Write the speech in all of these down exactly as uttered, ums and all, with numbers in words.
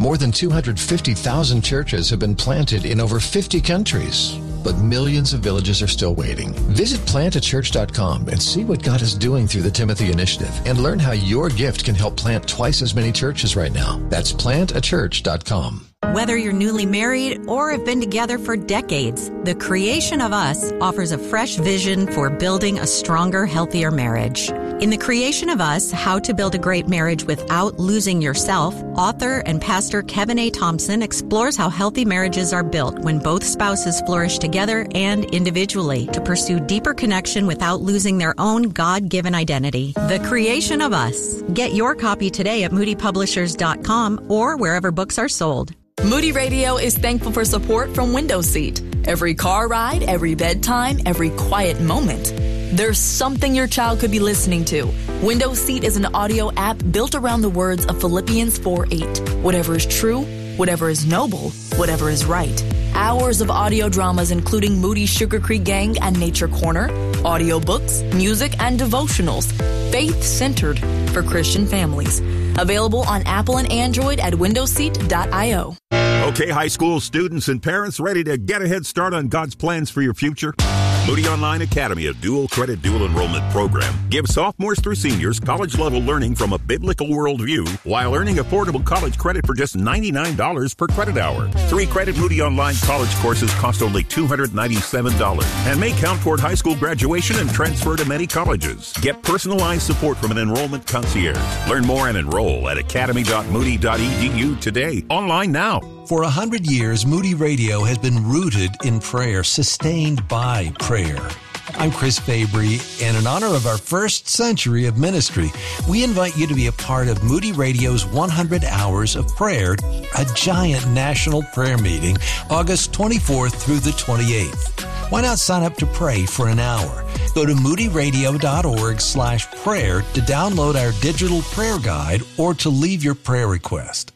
More than two hundred fifty thousand churches have been planted in over fifty countries. But millions of villages are still waiting. Visit plant a church dot com and see what God is doing through the Timothy Initiative and learn how your gift can help plant twice as many churches right now. That's plant a church dot com. Whether you're newly married or have been together for decades, The Creation of Us offers a fresh vision for building a stronger, healthier marriage. In The Creation of Us, How to Build a Great Marriage Without Losing Yourself, author and pastor Kevin A. Thompson explores how healthy marriages are built when both spouses flourish together and individually to pursue deeper connection without losing their own God-given identity. The Creation of Us. Get your copy today at moody publishers dot com or wherever books are sold. Moody Radio is thankful for support from Window Seat. Every car ride, every bedtime, every quiet moment. There's something your child could be listening to. Window Seat is an audio app built around the words of Philippians four eight. Whatever is true, whatever is noble, whatever is right. Hours of audio dramas including Moody's Sugar Creek Gang and Nature Corner, audiobooks, music, and devotionals. Faith-centered for Christian families. Available on Apple and Android at window seat dot io. Okay, high school students and parents ready to get a head start on God's plans for your future? Moody Online Academy, a dual credit, dual enrollment program, gives sophomores through seniors college-level learning from a biblical worldview while earning affordable college credit for just ninety-nine dollars per credit hour. Three credit Moody Online college courses cost only two hundred ninety-seven dollars and may count toward high school graduation and transfer to many colleges. Get personalized support from an enrollment concierge. Learn more and enroll at academy dot moody dot e d u today. Online now. For a hundred years, Moody Radio has been rooted in prayer, sustained by prayer. I'm Chris Fabry, and in honor of our first century of ministry, we invite you to be a part of Moody Radio's one hundred Hours of Prayer, a giant national prayer meeting, August twenty-fourth through the twenty-eighth. Why not sign up to pray for an hour? Go to moody radio dot org slash prayer to download our digital prayer guide or to leave your prayer request.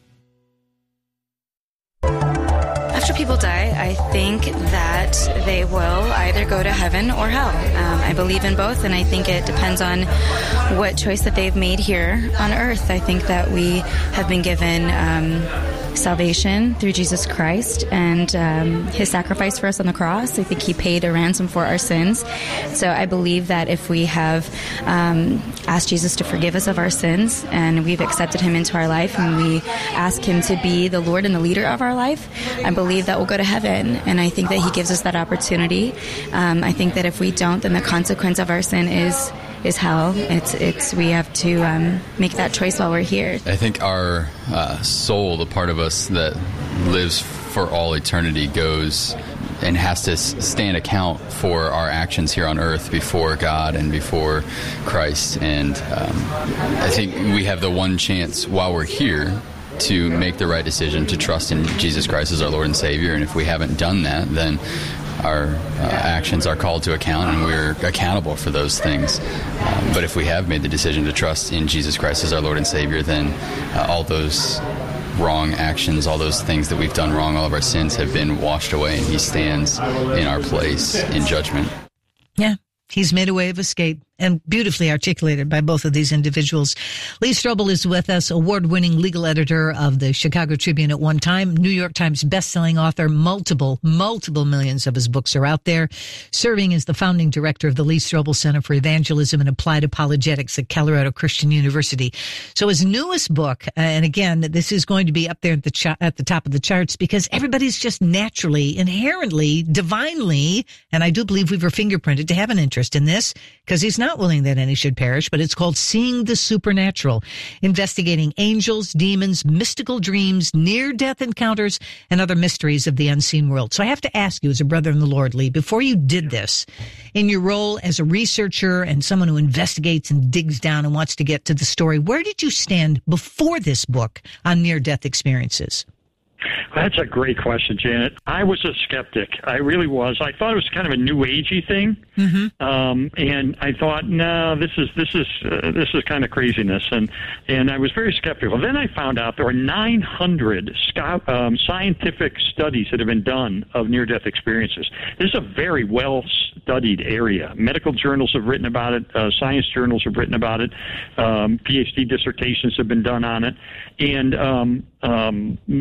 After people die, I think that they will either go to heaven or hell. Um, I believe in both, and I think it depends on what choice that they've made here on earth. I think that we have been given um, salvation through Jesus Christ and um, his sacrifice for us on the cross. I think he paid a ransom for our sins. So I believe that if we have um, asked Jesus to forgive us of our sins and we've accepted him into our life and we ask him to be the Lord and the leader of our life, I believe that we'll go to heaven. And I think that he gives us that opportunity. Um, I think that if we don't, then the consequence of our sin is is hell. It's it's we have to um, make that choice while we're here. I think our uh, soul, the part of us that lives for all eternity, goes and has to stand account for our actions here on earth before God and before Christ. And um, I think we have the one chance while we're here to make the right decision, to trust in Jesus Christ as our Lord and Savior. And if we haven't done that, then our uh, actions are called to account, and we're accountable for those things. Um, but if we have made the decision to trust in Jesus Christ as our Lord and Savior, then uh, all those wrong actions, all those things that we've done wrong, all of our sins have been washed away, and he stands in our place in judgment. Yeah, he's made a way of escape, and beautifully articulated by both of these individuals. Lee Strobel is with us, award-winning legal editor of the Chicago Tribune at one time, New York Times bestselling author. Multiple, multiple millions of his books are out there, serving as the founding director of the Lee Strobel Center for Evangelism and Applied Apologetics at Colorado Christian University. So his newest book, and again, this is going to be up there at the ch- at the top of the charts because everybody's just naturally, inherently, divinely, and I do believe we were fingerprinted to have an interest in this because he's not willing that any should perish, but it's called Seeing the Supernatural, investigating angels, demons, mystical dreams, near-death encounters, and other mysteries of the unseen world. So I have to ask you, as a brother in the Lord, Lee, before you did this, in your role as a researcher and someone who investigates and digs down and wants to get to the story, where did you stand before this book on near-death experiences? That's a great question, Janet. I was a skeptic. I really was. I thought it was kind of a new agey thing, mm-hmm. um, and I thought, no, this is this is uh, this is kind of craziness, and and I was very skeptical. Then I found out there were nine hundred sco- um, scientific studies that have been done of near-death experiences. This is a very well-studied area. Medical journals have written about it. Uh, science journals have written about it. Um, PhD dissertations have been done on it, and um, um,